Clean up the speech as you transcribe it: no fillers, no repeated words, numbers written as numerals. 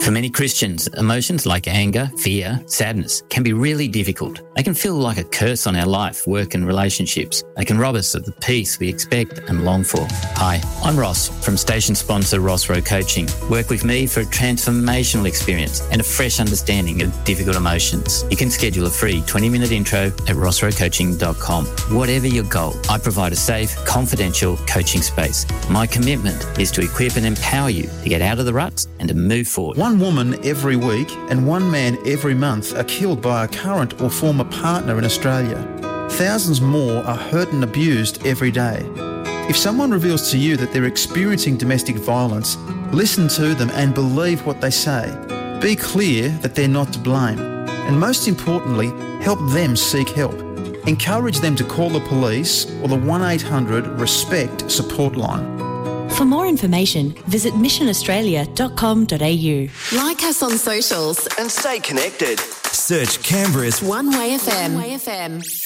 For many Christians, emotions like anger, fear, sadness can be really difficult. They can feel like a curse on our life, work and relationships. They can rob us of the peace we expect and long for. Hi, I'm Ross from station sponsor Ross Rowe Coaching. Work with me for a transformational experience and a fresh understanding of difficult emotions. You can schedule a free 20-minute intro at rossrowecoaching.com. Whatever your goal, I provide a safe, confidential coaching space. My commitment is to equip and empower you to get out of the ruts and to move forward. One woman every week and one man every month are killed by a current or former partner in Australia. Thousands more are hurt and abused every day. If someone reveals to you that they're experiencing domestic violence, listen to them and believe what they say. Be clear that they're not to blame. And most importantly, help them seek help. Encourage them to call the police or the 1-800-RESPECT support line. For more information, visit missionaustralia.com.au. Like us on socials and stay connected. Search Canberra's One Way FM.